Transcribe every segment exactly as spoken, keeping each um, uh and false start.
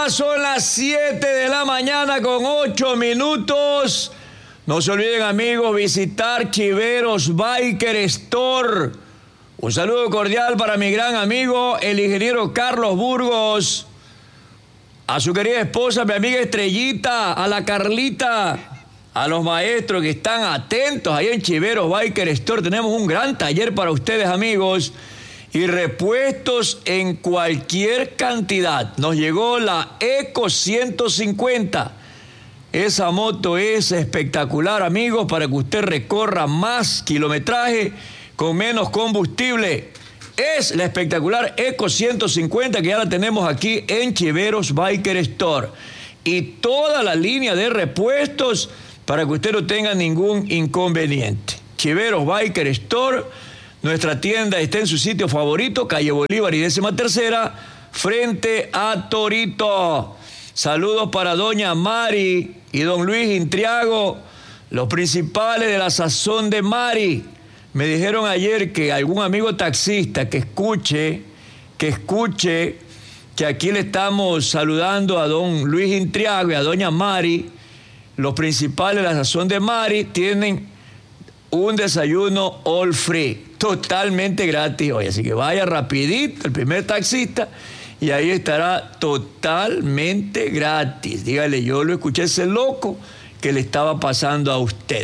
Ya son las siete de la mañana con ocho minutos. No se olviden, amigos, visitar Chiveros Biker Store. Un saludo cordial para mi gran amigo, el ingeniero Carlos Burgos. A su querida esposa, mi amiga Estrellita, a la Carlita, a los maestros que están atentos ahí en Chiveros Biker Store. Tenemos un gran taller para ustedes, amigos. Y repuestos en cualquier cantidad. Nos llegó la Eco ciento cincuenta. Esa moto es espectacular, amigos, para que usted recorra más kilometraje con menos combustible. Es la espectacular Eco ciento cincuenta que ya la tenemos aquí en Chiveros Biker Store. Y toda la línea de repuestos para que usted no tenga ningún inconveniente. Chiveros Biker Store. Nuestra tienda está en su sitio favorito, calle Bolívar y décima tercera, frente a Torito. Saludos para doña Mari y don Luis Intriago, los principales de la sazón de Mari. Me dijeron ayer que algún amigo taxista que escuche, que escuche, que aquí le estamos saludando a don Luis Intriago y a doña Mari, los principales de la sazón de Mari, tienen un desayuno all free, totalmente gratis hoy. Así que vaya rapidito, el primer taxista, y ahí estará totalmente gratis. Dígale, yo lo escuché ese loco que le estaba pasando a usted.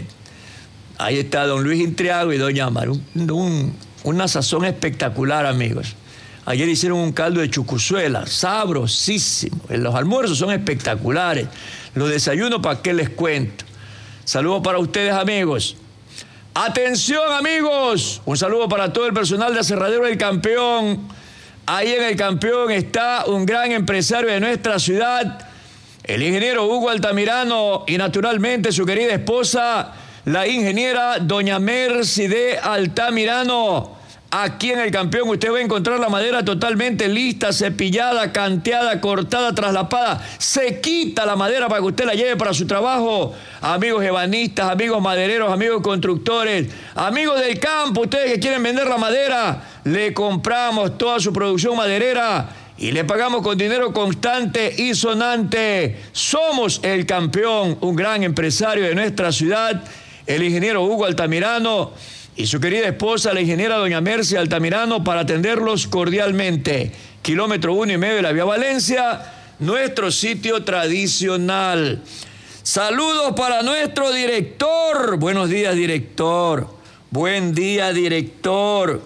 Ahí está don Luis Intriago y doña Mar. Un, un, una sazón espectacular, amigos. Ayer hicieron un caldo de chucuzuela, sabrosísimo. Los almuerzos son espectaculares. Los desayunos, ¿para qué les cuento? Saludos para ustedes, amigos. Atención, amigos, un saludo para todo el personal de Aserradero del Campeón. Ahí en el Campeón está un gran empresario de nuestra ciudad, el ingeniero Hugo Altamirano, y naturalmente su querida esposa, la ingeniera doña Mercy de Altamirano. Aquí en el Campeón usted va a encontrar la madera totalmente lista, cepillada, canteada, cortada, traslapada. Se quita la madera para que usted la lleve para su trabajo. Amigos ebanistas, amigos madereros, amigos constructores, amigos del campo, ustedes que quieren vender la madera, le compramos toda su producción maderera y le pagamos con dinero constante y sonante. Somos el Campeón, un gran empresario de nuestra ciudad, el ingeniero Hugo Altamirano y su querida esposa, la ingeniera doña Mercy Altamirano, para atenderlos cordialmente. Kilómetro uno y medio de la Vía Valencia, nuestro sitio tradicional. Saludos para nuestro director. Buenos días, director. Buen día, director.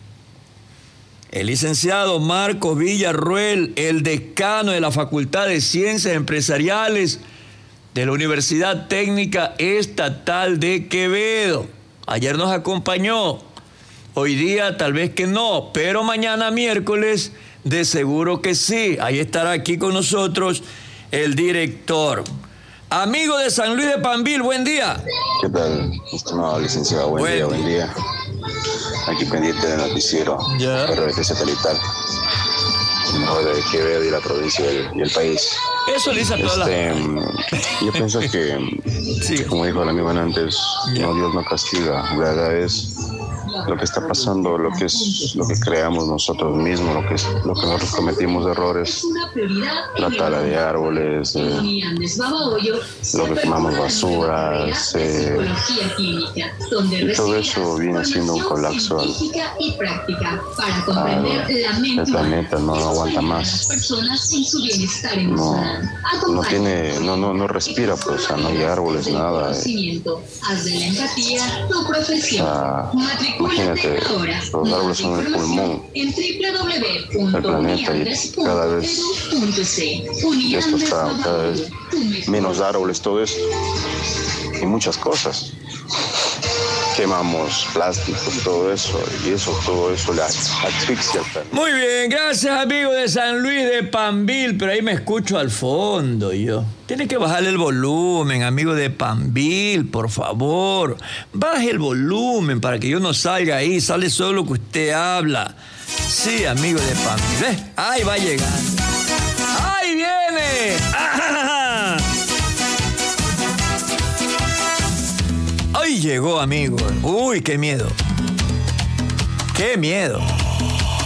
El licenciado Marcos Villarruel, el decano de la Facultad de Ciencias Empresariales de la Universidad Técnica Estatal de Quevedo. Ayer nos acompañó, hoy día tal vez que no, pero mañana miércoles de seguro que sí. Ahí estará aquí con nosotros el director. Amigo de San Luis de Panvil, buen día. ¿Qué tal, estimado licenciado? Buen, buen día, buen día. Aquí pendiente del noticiero yeah. R B T Satelital, el mejor de Quevedo y la provincia y el, y el país. Eso le dice a todas este, las... Yo pienso que, sí. como dijo el amigo antes, yeah. no, Dios no castiga, verdad es lo que está pasando, lo que es lo que creamos nosotros mismos, lo que es lo que nosotros cometimos errores, la tala de árboles, eh, lo que quemamos basuras, eh, y todo eso viene siendo un colapso al, al, el planeta, no, no aguanta más, no, no tiene, no, no, no respira, pues, o sea, no hay árboles, nada, eh. O sea, imagínate, los árboles son el pulmón del planeta y cada vez esto está cada vez menos árboles, todo esto y muchas cosas. Quemamos plásticos, todo eso, y eso, todo eso le asfixia. Muy bien, gracias, amigo de San Luis de Panvil, pero ahí me escucho al fondo yo. Tiene que bajarle el volumen, amigo de Panvil, por favor. Baje el volumen para que yo no salga ahí, sale solo que usted habla. Sí, amigo de Panvil. ¿Ves? Ahí va llegando. ¡Ahí viene! ¡Ah! Ahí llegó, amigo. Uy, qué miedo. ¡Qué miedo!